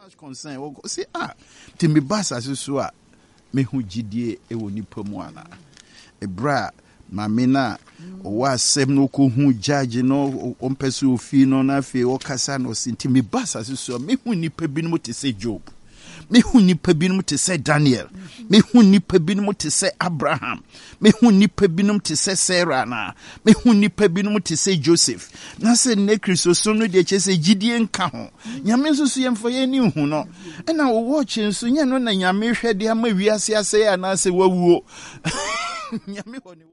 much concern. We go say Timmy Bass as so me hu gidie e wo nipa mu ana. Ebra mamena o asem no ko hu judge no on person ofi no na fe o kasa no Timmy Bass as so me hu nipa binom te say Job. Me hu nipa binom te say Daniel. Me hu nipa binom te say Abraham. Me hu nipa binom te say Sarah na. Me hu nipa binom te say Joseph. Na say ne Kristo so no de che say gidie nka ho. Nyame nso so yemfo ye ni hu no. E na wo watch nso nya no na nyame hwede ama wiase ase ya na say wawuo. Nyame ho ni